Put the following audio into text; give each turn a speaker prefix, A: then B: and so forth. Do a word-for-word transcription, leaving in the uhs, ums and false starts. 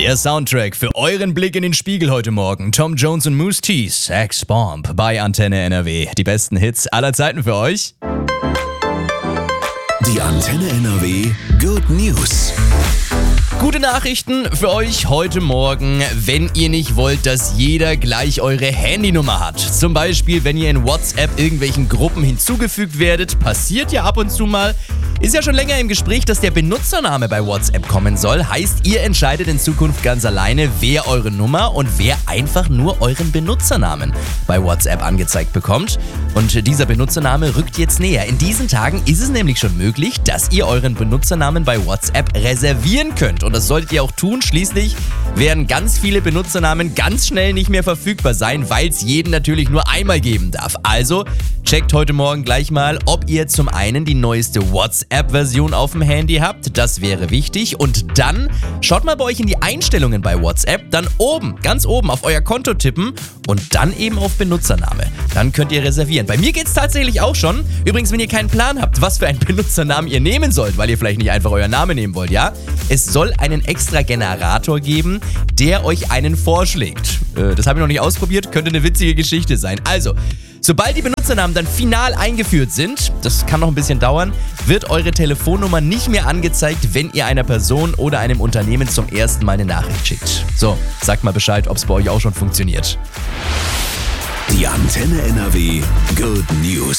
A: Der Soundtrack für euren Blick in den Spiegel heute Morgen. Tom Jones und Moose T, Sex Bomb bei Antenne N R W. Die besten Hits aller Zeiten für euch.
B: Die Antenne N R W Good News.
A: Gute Nachrichten für euch heute Morgen, wenn ihr nicht wollt, dass jeder gleich eure Handynummer hat. Zum Beispiel, wenn ihr in WhatsApp irgendwelchen Gruppen hinzugefügt werdet, passiert ja ab und zu mal. Ist ja schon länger im Gespräch, dass der Benutzername bei WhatsApp kommen soll. Heißt, ihr entscheidet in Zukunft ganz alleine, wer eure Nummer und wer einfach nur euren Benutzernamen bei WhatsApp angezeigt bekommt. Und dieser Benutzername rückt jetzt näher. In diesen Tagen ist es nämlich schon möglich, dass ihr euren Benutzernamen bei WhatsApp reservieren könnt. Und das solltet ihr auch tun. Schließlich werden ganz viele Benutzernamen ganz schnell nicht mehr verfügbar sein, weil es jeden natürlich nur einmal geben darf. Also checkt heute Morgen gleich mal, ob ihr zum einen die neueste WhatsApp-Version auf dem Handy habt. Das wäre wichtig. Und dann schaut mal bei euch in die Einstellungen bei WhatsApp. Dann oben, ganz oben auf euer Konto tippen und dann eben auf Benutzername. Dann könnt ihr reservieren. Bei mir geht's tatsächlich auch schon. Übrigens, wenn ihr keinen Plan habt, was für einen Benutzernamen ihr nehmen sollt, weil ihr vielleicht nicht einfach euren Namen nehmen wollt, ja? Es soll einen extra Generator geben, der euch einen vorschlägt. Äh, das habe ich noch nicht ausprobiert, könnte eine witzige Geschichte sein. Also, sobald die Benutzernamen dann final eingeführt sind, das kann noch ein bisschen dauern, wird eure Telefonnummer nicht mehr angezeigt, wenn ihr einer Person oder einem Unternehmen zum ersten Mal eine Nachricht schickt. So, sagt mal Bescheid, ob es bei euch auch schon funktioniert.
B: Die Antenne N R W Good News.